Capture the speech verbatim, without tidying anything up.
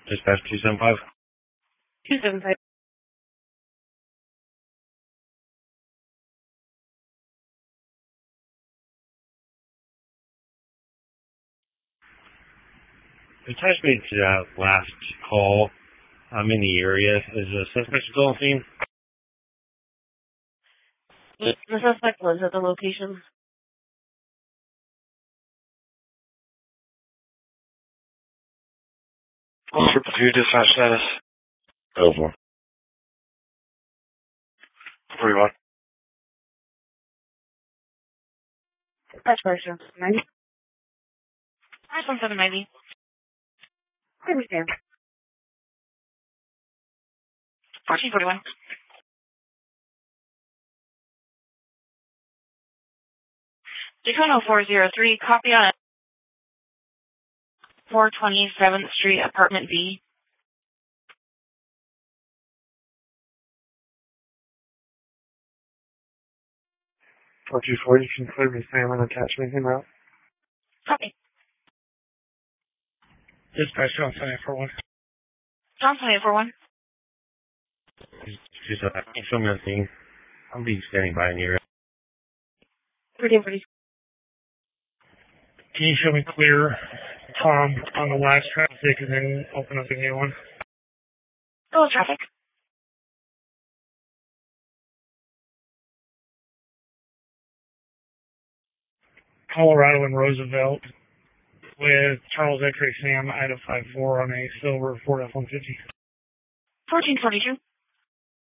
Dispatch two seven five. two seven five. Attach me to that last call. I'm in the area. Is the suspect still on scene? The suspect was at the location. Triple two dispatch status. Over. forty-one. Dispatch version ninety. Five one seven ninety. I understand. Fourteen forty one. Daytona four zero three. Copy on four twenty seventh Street, Apartment B. four two four, you can clear me Sam and attachment en route. Copy. Dispatch Johnson eight four one. Johnson eight four one. Just uh, show me on scene. I'll be standing by in the area. Thirteen forty. Can you show me clear, Tom, on the last traffic and then open up the new one? Hello, traffic. Colorado and Roosevelt with Charles X-Ray Sam, Ida five four on a silver Ford F one fifty. Fourteen forty two.